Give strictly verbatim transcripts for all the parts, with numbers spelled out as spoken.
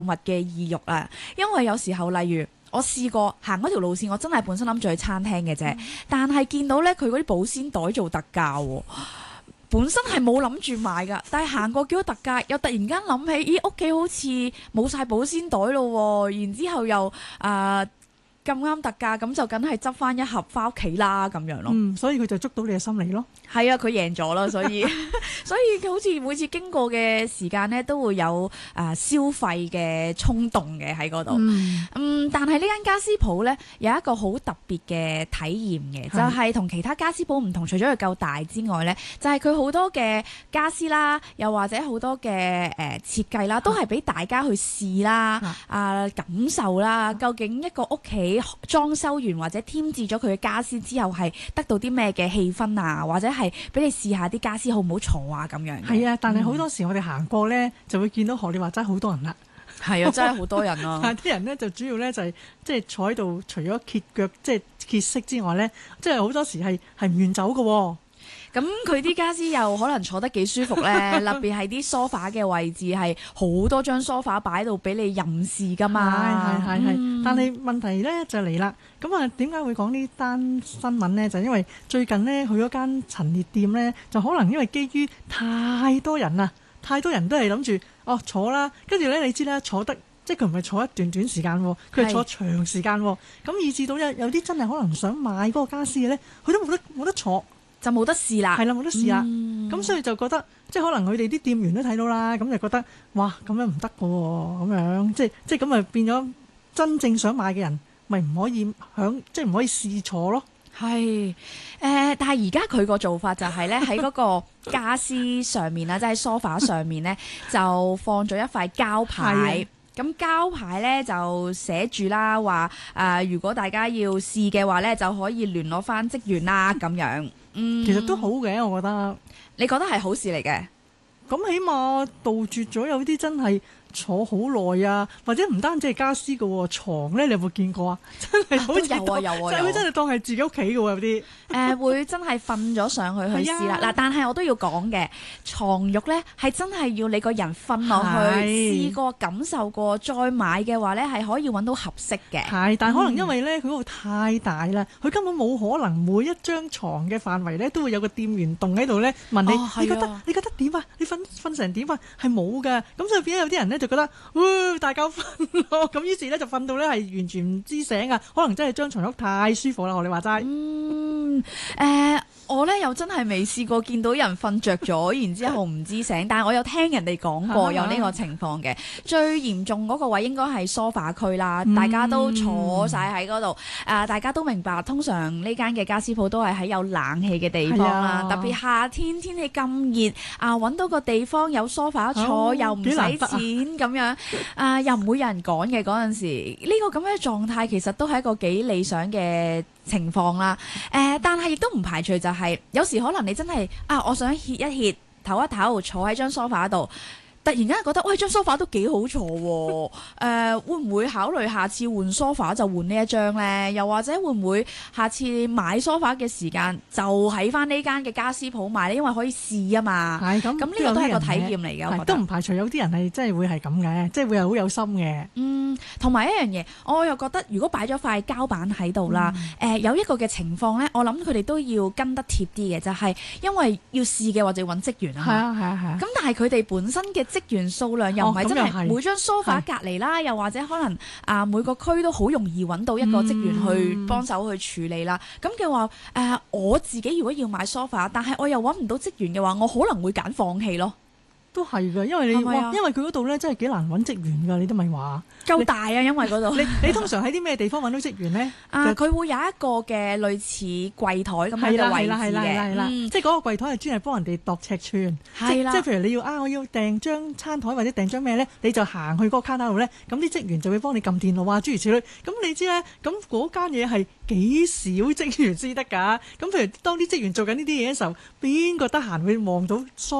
物嘅意欲啊，因為有時候例如我試過行嗰條路線，我真係本身諗住去餐廳嘅啫，嗯、但係見到咧佢嗰啲保鮮袋做特價喎，本身係冇諗住買㗎，但係行過見到特價，又突然間諗起，咦屋企好似冇晒保鮮袋咯，然之後又啊。呃咁啱特價，咁就梗係執翻一盒翻屋企啦，咁樣咯。 嗯，所以佢就捉到你嘅心理咯。 係啊，佢贏咗啦，所以所以佢好似每次經過嘅時間呢，都會有誒、呃、消費嘅衝動嘅喺嗰度。嗯，嗯，但係呢間家私鋪呢，有一個好特別嘅體驗嘅，就係、是、同其他家私鋪唔同，除咗佢夠大之外呢，就係佢好多嘅家私啦，又或者好多嘅誒、呃、設計啦，都係俾大家去試啦、啊、呃、感受啦，究竟一個屋企裝修完或者添置咗佢嘅家私之後，係得到啲咩嘅氣氛啊，或者係俾你試下啲家私好唔好坐啊咁樣。 係啊，但係好多時我哋行過咧，嗯、就會見到學你話齋好多人啦。 係啊，真係好多人啊！ 但係啲人咧就主要咧就係即係坐喺度，除咗歇腳即係歇息之外咧，即係好多時係係唔願走㗎喎。 咁佢啲家私又可能坐得幾舒服咧，特別係啲梳化嘅位置係好多張梳化擺到俾你任視噶嘛。 係係係係，但係問題咧就嚟啦。咁啊，點解會講呢單新聞咧？就係因為最近咧去嗰間陳列店咧，就可能因為基於太多人啦，太多人都係諗住哦坐啦，跟住咧你知啦，坐得即係佢唔係坐一段短時間，佢係坐長時間，咁以至到有有啲真係可能想買嗰個家私嘅咧，佢都冇得冇得坐。就冇得試啦， 係啦，冇得試啦。咁、嗯、所以就覺得，即係可能佢哋啲店員都睇到啦，咁就覺得，哇，咁樣唔得㗎喎，咁樣即係即係咁咪變咗真正想買嘅人，咪唔可以響，即係唔可以試坐咯。 係，誒、呃，但係而家佢個做法就係咧，喺嗰個家私上面啦，即係梳化上面咧，就放咗一塊膠牌。咁膠牌咧就寫住啦，話誒、呃，如果大家要試嘅話咧，就可以聯絡翻職員啦，咁樣。嗯， 其實都好嘅，我覺得。 你覺得係好事嚟嘅？ 咁起碼杜絕咗有啲真係坐好耐啊，或者唔單止係家私嘅喎，牀咧你有冇見過啊？真係好似有啊有啊， 即係佢真係當係自己屋企嘅喎，有啲誒會真係瞓咗上去去試啦。嗱，但係我都要講嘅，床褥咧係真係要你個人瞓落去試過感受過，再買嘅話咧係可以揾到合適嘅。 係，但係可能因為咧佢嗰度太大啦，佢根本冇可能每一張床嘅範圍咧都會有個店員棟喺度咧問你， 哦、 你覺得你覺得點啊？你瞓瞓成點啊？係冇㗎，咁所以變咗有啲人咧就覺得，哇大覺瞓咯，咁於是咧就瞓到咧係完全唔知醒啊！可能真係張床褥太舒服啦，我哋話齋。 嗯，誒、呃。我咧又真係未試過見到人瞓着咗，然之後唔知醒，但係我有聽人哋講過有呢個情況嘅。最嚴重嗰個位應該係梳化區啦，嗯、大家都坐晒喺嗰度。誒，大家都明白，通常呢間嘅家私鋪都係喺有冷氣嘅地方啦。特別夏天天氣咁熱，啊揾到個地方有梳化坐，哦、又唔使錢咁樣，啊又唔會有人趕嘅嗰陣時，呢、呢個咁嘅狀態其實都係一個幾理想嘅情況啦，誒、呃，但係亦都唔排除就係、是、有時可能你真係啊，我想歇一歇、唞一唞，坐喺張梳化度，突然間覺得喂，張梳化都幾好坐喎、啊，誒、呃，會唔會考慮下次換梳化就換呢一張呢？又或者會唔會下次買梳化嘅時間就喺翻呢間嘅家私鋪買呢？因為可以試啊嘛。係咁，咁呢個都係個體驗嚟嘅，我覺得。 都唔排除有啲人係真係會係咁嘅，即係會係好有心嘅。 嗯，同埋一樣嘢，我又覺得如果擺咗塊膠板喺度啦，誒、嗯呃、有一個嘅情況呢，我諗佢哋都要跟得貼啲嘅，就係、是、因為要試嘅或者揾職員啊。係啊係啊係啊。咁但係佢哋本身嘅職員數量又唔係真係每張梳化隔離啦，又或者可能啊每個區都好容易揾到一個職員去幫手去處理啦。咁嘅話誒，我自己如果要買梳化，但係我又揾唔到職員嘅話，我可能會揀放棄咯。都係㗎，因為你哇，因為佢嗰度咧真係幾難揾職員㗎，你都咪話夠大啊，因為嗰度。你你通常喺啲咩地方揾到職員咧？啊，佢會有一個嘅類似櫃台咁樣嘅位置嘅。係啦係啦係啦係啦，即係嗰個櫃台係專係幫人哋度尺寸。係啦，即係譬如你要啊，我要訂張餐台或者訂張咩咧，你就行去嗰個卡台度咧，咁啲職員就會幫你撳電腦啊，諸如此類。咁你知咧，咁嗰間嘢係幾少職員先得㗎？咁譬如當啲職員做緊呢啲嘢嘅時候，邊個得閒會望到梳化？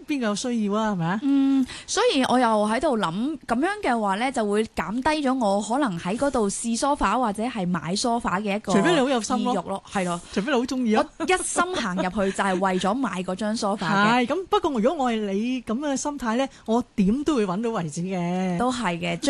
邊個有需要啊？係咪啊？ 嗯，所以我又喺度諗，咁樣嘅話咧，就會減低咗我可能喺嗰度試梳化或者係買梳化嘅一個除非你好有心咯意欲咯，係咯。 除非你好中意啊！ 我一心行入去就係為咗買嗰張梳化嘅， 係咁，不過如果我係你咁嘅心態咧，我點都會揾到為止嘅。 都係嘅。